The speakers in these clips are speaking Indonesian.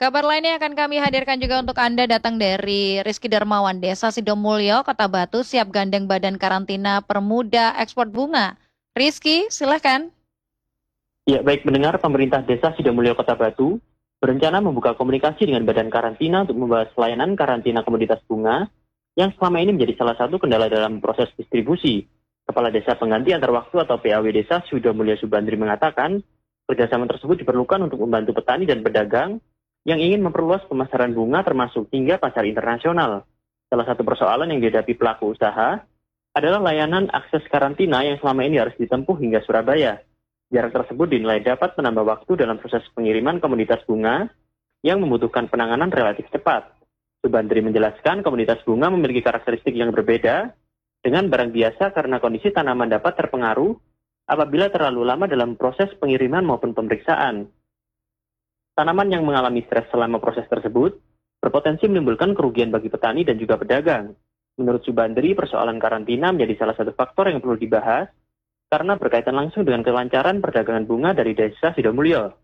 Kabar lainnya akan kami hadirkan juga untuk Anda datang dari Rizky Darmawan, Desa Sidomulyo, Kota Batu, siap gandeng badan karantina permuda ekspor bunga. Rizky, silahkan. Ya, baik mendengar pemerintah Desa Sidomulyo Kota Batu berencana membuka komunikasi dengan Badan Karantina untuk membahas layanan karantina komoditas bunga yang selama ini menjadi salah satu kendala dalam proses distribusi. Kepala Desa Pengganti Antar Waktu atau PAW Desa Sidomulyo Subandri mengatakan, kerjasama tersebut diperlukan untuk membantu petani dan pedagang yang ingin memperluas pemasaran bunga termasuk hingga pasar internasional. Salah satu persoalan yang dihadapi pelaku usaha adalah layanan akses karantina yang selama ini harus ditempuh hingga Surabaya. Jarak tersebut dinilai dapat menambah waktu dalam proses pengiriman komoditas bunga yang membutuhkan penanganan relatif cepat. Subandri menjelaskan komoditas bunga memiliki karakteristik yang berbeda dengan barang biasa karena kondisi tanaman dapat terpengaruh apabila terlalu lama dalam proses pengiriman maupun pemeriksaan. Tanaman yang mengalami stres selama proses tersebut berpotensi menimbulkan kerugian bagi petani dan juga pedagang. Menurut Subandri, persoalan karantina menjadi salah satu faktor yang perlu dibahas karena berkaitan langsung dengan kelancaran perdagangan bunga dari Desa Sidomulyo.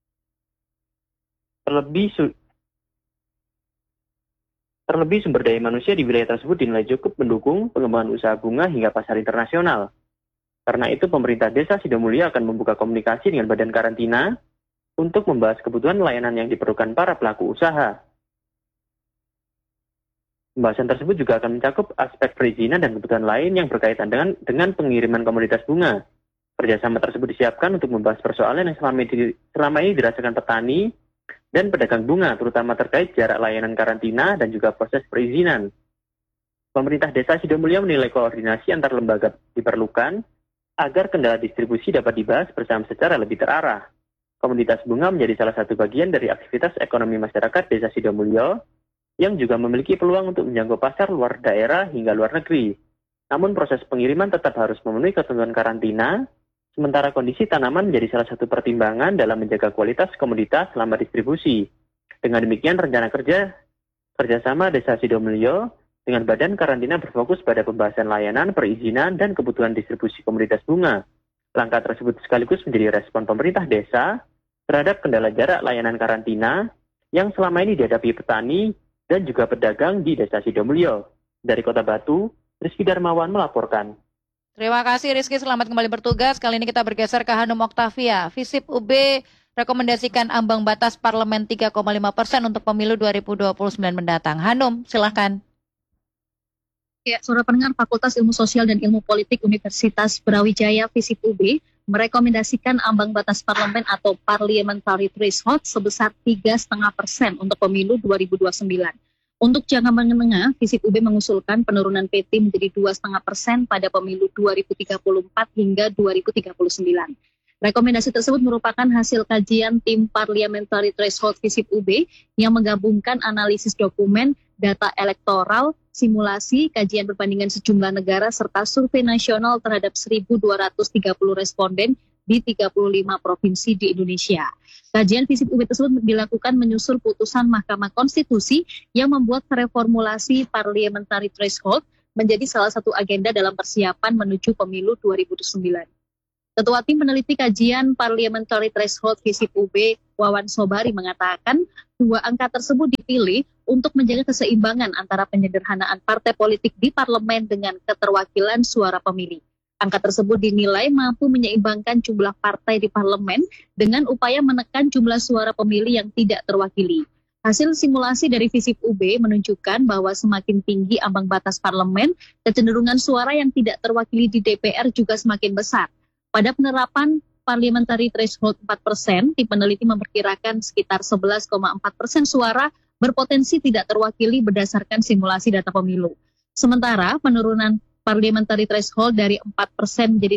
Terlebih sumber daya manusia di wilayah tersebut dinilai cukup mendukung pengembangan usaha bunga hingga pasar internasional. Karena itu, pemerintah Desa Sidomulyo akan membuka komunikasi dengan Badan Karantina untuk membahas kebutuhan layanan yang diperlukan para pelaku usaha. Pembahasan tersebut juga akan mencakup aspek perizinan dan kebutuhan lain yang berkaitan dengan pengiriman komoditas bunga. Kerjasama tersebut disiapkan untuk membahas persoalan yang selama ini dirasakan petani dan pedagang bunga, terutama terkait jarak layanan karantina dan juga proses perizinan. Pemerintah Desa Sidomulyo menilai koordinasi antar lembaga diperlukan agar kendala distribusi dapat dibahas bersama secara lebih terarah. Komoditas bunga menjadi salah satu bagian dari aktivitas ekonomi masyarakat Desa Sidomulyo yang juga memiliki peluang untuk menjangkau pasar luar daerah hingga luar negeri. Namun proses pengiriman tetap harus memenuhi ketentuan karantina, sementara kondisi tanaman menjadi salah satu pertimbangan dalam menjaga kualitas komoditas selama distribusi. Dengan demikian, rencana kerjasama Desa Sidomulyo dengan Badan Karantina berfokus pada pembahasan layanan, perizinan, dan kebutuhan distribusi komoditas bunga. Langkah tersebut sekaligus menjadi respon pemerintah desa terhadap kendala jarak layanan karantina yang selama ini dihadapi petani dan juga pedagang di Desa Sidomulyo. Dari Kota Batu, Rizky Darmawan melaporkan. Terima kasih Rizky, selamat kembali bertugas. Kali ini kita bergeser ke Hanum Oktavia. Visip UB rekomendasikan ambang batas parlemen 3,5% untuk pemilu 2029 mendatang. Hanum, silahkan. Ya, saudara pendengar, Fakultas Ilmu Sosial dan Ilmu Politik Universitas Brawijaya Visip UB merekomendasikan ambang batas parlemen atau parliamentary threshold sebesar 3,5% untuk pemilu 2029. Untuk jangka menengah, Visip UB mengusulkan penurunan PT menjadi 2,5% pada pemilu 2034 hingga 2039. Rekomendasi tersebut merupakan hasil kajian tim parliamentary threshold Visip UB yang menggabungkan analisis dokumen, data elektoral, simulasi, kajian perbandingan sejumlah negara, serta survei nasional terhadap 1.230 responden di 35 provinsi di Indonesia. Kajian Visip UB tersebut dilakukan menyusul putusan Mahkamah Konstitusi yang membuat reformulasi parliamentary threshold menjadi salah satu agenda dalam persiapan menuju pemilu 2009. Ketua Tim Peneliti Kajian Parliamentary Threshold Visip UB, Wawan Sobari, mengatakan dua angka tersebut dipilih untuk menjaga keseimbangan antara penyederhanaan partai politik di parlemen dengan keterwakilan suara pemilih. Angka tersebut dinilai mampu menyeimbangkan jumlah partai di parlemen dengan upaya menekan jumlah suara pemilih yang tidak terwakili. Hasil simulasi dari Visip UB menunjukkan bahwa semakin tinggi ambang batas parlemen, kecenderungan suara yang tidak terwakili di DPR juga semakin besar. Pada penerapan parliamentary threshold 4%, tim peneliti memperkirakan sekitar 11,4% suara berpotensi tidak terwakili berdasarkan simulasi data pemilu. Sementara penurunan parliamentary threshold dari 4% menjadi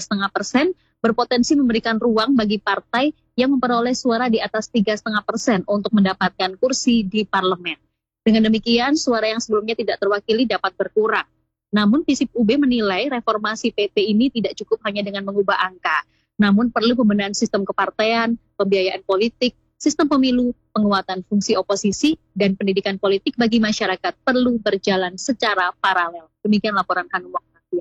3,5% berpotensi memberikan ruang bagi partai yang memperoleh suara di atas 3,5% untuk mendapatkan kursi di parlemen. Dengan demikian, suara yang sebelumnya tidak terwakili dapat berkurang. Namun Visip UB menilai reformasi PT ini tidak cukup hanya dengan mengubah angka, namun perlu pembenahan sistem kepartean, pembiayaan politik, sistem pemilu, penguatan fungsi oposisi, dan pendidikan politik bagi masyarakat perlu berjalan secara paralel. Demikian laporan Hanum Oktavia.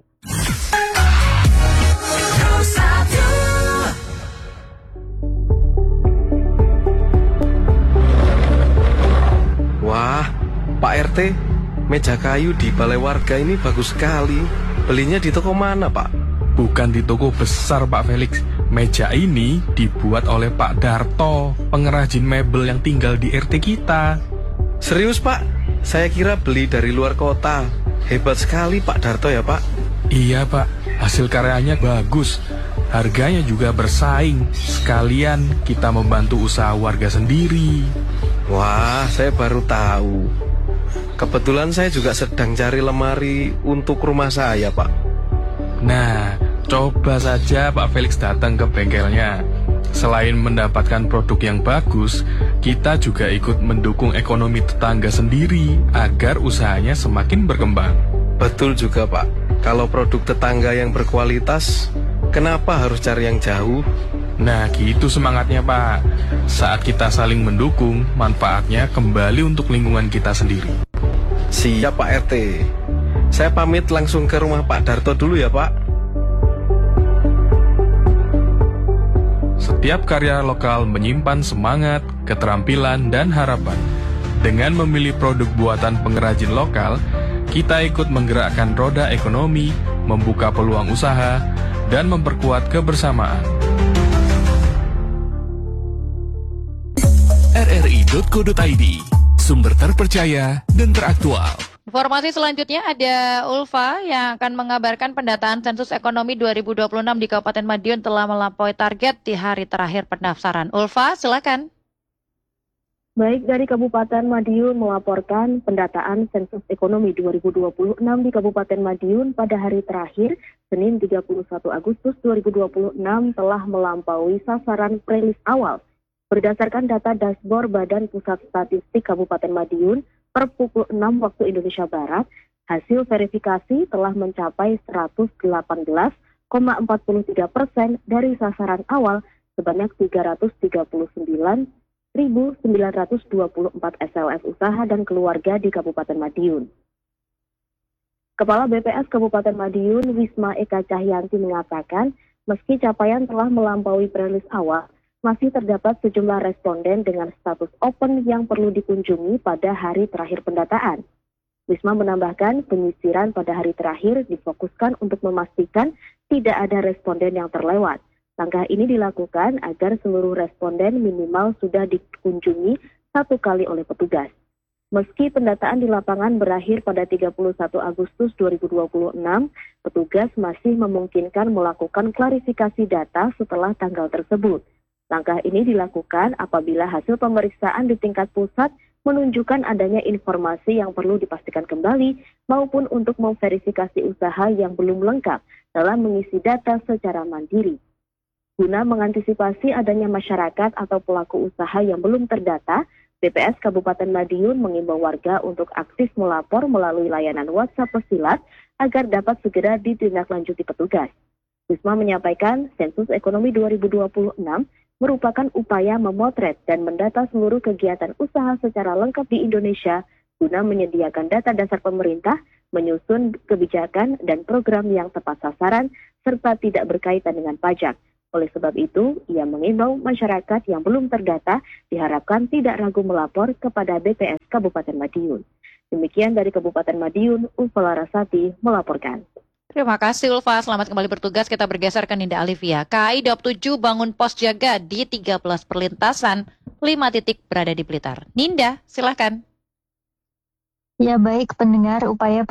Pak RT, meja kayu di balai warga ini bagus sekali. Belinya di toko mana, Pak? Bukan di toko besar, Pak Felix. Meja ini dibuat oleh Pak Darto, pengrajin mebel yang tinggal di RT kita. Serius, Pak? Saya kira beli dari luar kota. Hebat sekali Pak Darto ya, Pak. Iya, Pak. Hasil karyanya bagus. Harganya juga bersaing. Sekalian kita membantu usaha warga sendiri. Wah, saya baru tahu. Kebetulan saya juga sedang cari lemari untuk rumah saya, Pak. Nah, coba saja Pak Felix datang ke bengkelnya. Selain mendapatkan produk yang bagus, kita juga ikut mendukung ekonomi tetangga sendiri agar usahanya semakin berkembang. Betul juga, Pak. Kalau produk tetangga yang berkualitas, kenapa harus cari yang jauh? Nah, gitu semangatnya, Pak. Saat kita saling mendukung, manfaatnya kembali untuk lingkungan kita sendiri. Siap, Pak RT. Saya pamit langsung ke rumah Pak Darto dulu ya, Pak. Setiap karya lokal menyimpan semangat, keterampilan, dan harapan. Dengan memilih produk buatan pengrajin lokal, kita ikut menggerakkan roda ekonomi, membuka peluang usaha, dan memperkuat kebersamaan. rri.co.id, sumber terpercaya dan teraktual. Informasi selanjutnya ada Ulfa yang akan mengabarkan pendataan sensus ekonomi 2026 di Kabupaten Madiun telah melampaui target di hari terakhir pendaftaran. Ulfa, silakan. Baik, dari Kabupaten Madiun melaporkan pendataan sensus ekonomi 2026 di Kabupaten Madiun pada hari terakhir, Senin 31 Agustus 2026 telah melampaui sasaran prelis awal. Berdasarkan data dashboard Badan Pusat Statistik Kabupaten Madiun, per pukul 6 waktu Indonesia Barat, hasil verifikasi telah mencapai 118,43% dari sasaran awal sebanyak 339.924 SLS usaha dan keluarga di Kabupaten Madiun. Kepala BPS Kabupaten Madiun, Wisma Eka Cahyanti mengatakan, meski capaian telah melampaui prelis awal, masih terdapat sejumlah responden dengan status open yang perlu dikunjungi pada hari terakhir pendataan. Wisma menambahkan, penyisiran pada hari terakhir difokuskan untuk memastikan tidak ada responden yang terlewat. Langkah ini dilakukan agar seluruh responden minimal sudah dikunjungi 1 kali oleh petugas. Meski pendataan di lapangan berakhir pada 31 Agustus 2026, petugas masih memungkinkan melakukan klarifikasi data setelah tanggal tersebut. Langkah ini dilakukan apabila hasil pemeriksaan di tingkat pusat menunjukkan adanya informasi yang perlu dipastikan kembali maupun untuk memverifikasi usaha yang belum lengkap dalam mengisi data secara mandiri. Guna mengantisipasi adanya masyarakat atau pelaku usaha yang belum terdata, BPS Kabupaten Madiun mengimbau warga untuk aktif melapor melalui layanan WhatsApp pesilat agar dapat segera ditindaklanjuti petugas. Wisma menyampaikan sensus ekonomi 2026 merupakan upaya memotret dan mendata seluruh kegiatan usaha secara lengkap di Indonesia guna menyediakan data dasar pemerintah, menyusun kebijakan dan program yang tepat sasaran, serta tidak berkaitan dengan pajak. Oleh sebab itu, ia mengimbau masyarakat yang belum terdata diharapkan tidak ragu melapor kepada BPS Kabupaten Madiun. Demikian dari Kabupaten Madiun, Ulfa Larasati melaporkan. Terima kasih Ulfa, selamat kembali bertugas. Kita bergeser ke Ninda Alivia. KAI Daob 7 bangun pos jaga di 13 perlintasan, 5 titik berada di Blitar. Ninda, silakan. Ya baik pendengar, upaya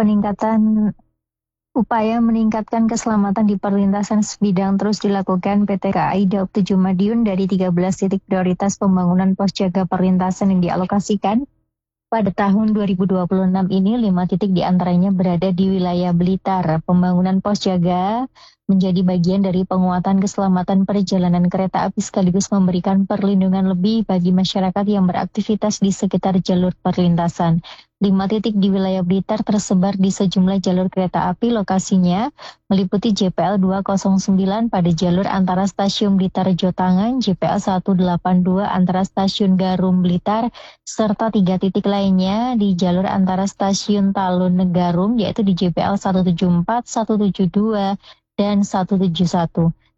meningkatkan keselamatan di perlintasan sebidang terus dilakukan PT KAI Daob 7 Madiun dari 13 titik prioritas pembangunan pos jaga perlintasan yang dialokasikan. Pada tahun 2026 ini, 5 titik diantaranya berada di wilayah Blitar. Pembangunan pos jaga menjadi bagian dari penguatan keselamatan perjalanan kereta api sekaligus memberikan perlindungan lebih bagi masyarakat yang beraktivitas di sekitar jalur perlintasan. 5 titik di wilayah Blitar tersebar di sejumlah jalur kereta api. Lokasinya meliputi JPL 209 pada jalur antara stasiun Blitar Jotangan, JPL 182 antara stasiun Garum Blitar, serta 3 titik lainnya di jalur antara stasiun Talun Garum, yaitu di JPL 174, 172, dan 171.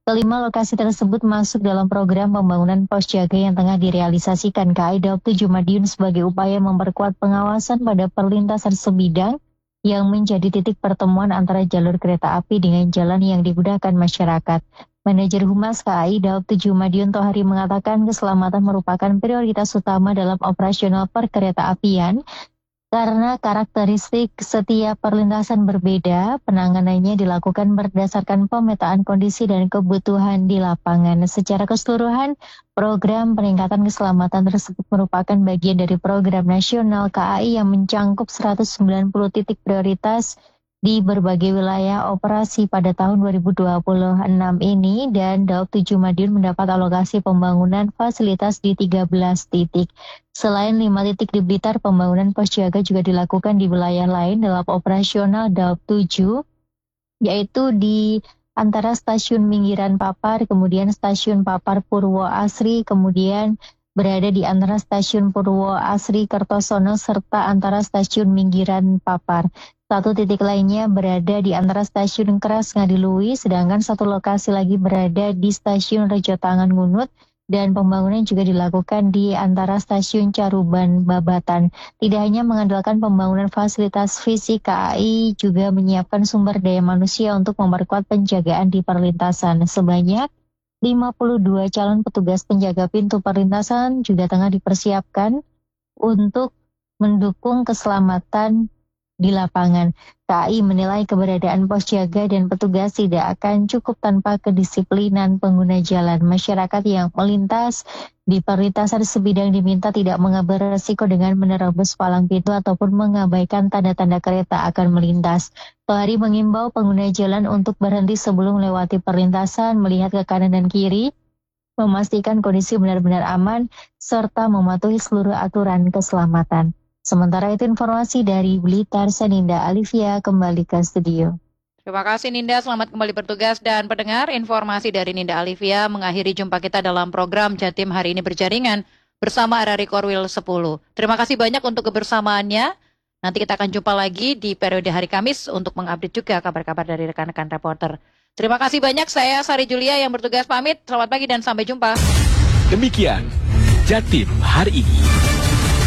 Kelima, lokasi tersebut masuk dalam program pembangunan pos jaga yang tengah direalisasikan KAI Daob 7 Madiun sebagai upaya memperkuat pengawasan pada perlintasan sebidang yang menjadi titik pertemuan antara jalur kereta api dengan jalan yang digunakan masyarakat. Manajer Humas KAI Daob 7 Madiun Tohari mengatakan keselamatan merupakan prioritas utama dalam operasional perkereta-apian. Karena karakteristik setiap perlintasan berbeda, penanganannya dilakukan berdasarkan pemetaan kondisi dan kebutuhan di lapangan. Secara keseluruhan, program peningkatan keselamatan tersebut merupakan bagian dari program nasional KAI yang mencangkup 190 titik prioritas di berbagai wilayah operasi pada tahun 2026 ini, dan Daob 7 Madiun mendapat alokasi pembangunan fasilitas di 13 titik. Selain 5 titik di Blitar, pembangunan pos jaga juga dilakukan di wilayah lain dalam operasional Daob 7, yaitu di antara stasiun Minggiran Papar, kemudian stasiun Papar Purwo Asri, kemudian berada di antara stasiun Purwo Asri Kertosono, serta antara stasiun Minggiran Papar. Satu titik lainnya berada di antara stasiun Keras Ngadiluwi, sedangkan satu lokasi lagi berada di stasiun Rejo Tangan Ngunut, dan pembangunan juga dilakukan di antara stasiun Caruban Babatan. Tidak hanya mengandalkan pembangunan fasilitas fisik, KAI juga menyiapkan sumber daya manusia untuk memperkuat penjagaan di perlintasan. Sebanyak 52 calon petugas penjaga pintu perlintasan juga tengah dipersiapkan untuk mendukung keselamatan di lapangan. KAI menilai keberadaan pos jaga dan petugas tidak akan cukup tanpa kedisiplinan pengguna jalan. Masyarakat yang melintas di perlintasan sebidang diminta tidak mengambil resiko dengan menerobos palang pintu ataupun mengabaikan tanda-tanda kereta akan melintas. Tohari mengimbau pengguna jalan untuk berhenti sebelum melewati perlintasan, melihat ke kanan dan kiri, memastikan kondisi benar-benar aman, serta mematuhi seluruh aturan keselamatan. Sementara itu informasi dari Blitar, Ninda Alivia kembali ke studio. Terima kasih Ninda, selamat kembali bertugas. Dan pendengar, informasi dari Ninda Alivia mengakhiri jumpa kita dalam program Jatim Hari Ini Berjaringan bersama RRI Korwil 10. Terima kasih banyak untuk kebersamaannya. Nanti kita akan jumpa lagi di periode hari Kamis untuk mengupdate juga kabar-kabar dari rekan-rekan reporter. Terima kasih banyak, saya Sari Julia yang bertugas pamit. Selamat pagi dan sampai jumpa. Demikian Jatim Hari Ini.